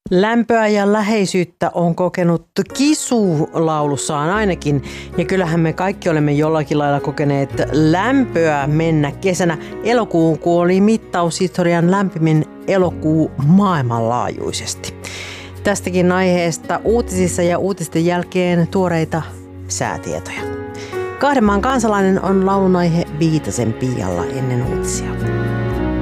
Lämpöä ja läheisyyttä on kokenut Kisu-laulussaan ainakin. Ja kyllähän me kaikki olemme jollakin lailla kokeneet lämpöä mennä kesänä. Elokuun oli mittaushistorian lämpimin elokuu maailmanlaajuisesti. Tästäkin aiheesta uutisissa ja uutisten jälkeen tuoreita säätietoja. Kahden maan kansalainen on laulun aihe Viitasen Pialla ennen uutisia.